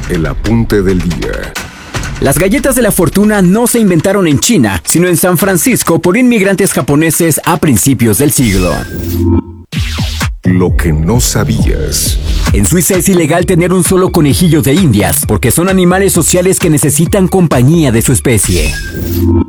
El apunte del día. Las galletas de la fortuna no se inventaron en China, sino en San Francisco por inmigrantes japoneses a principios del siglo. Lo que no sabías. En Suiza es ilegal tener un solo conejillo de Indias, porque son animales sociales que necesitan compañía de su especie.